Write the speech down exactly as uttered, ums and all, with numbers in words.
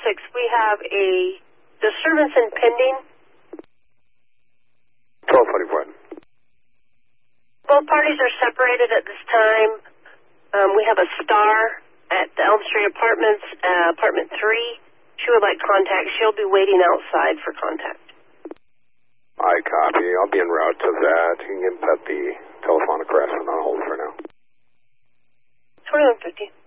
six, we have a disturbance impending. twelve forty-four. Both parties are separated at this time. Um, we have a star at the Elm Street Apartments, uh, apartment three. She would like contact. She'll be waiting outside for contact. I copy. I'll be en route to that. You can put the telephonic harassment on hold for now. twenty-one fifty.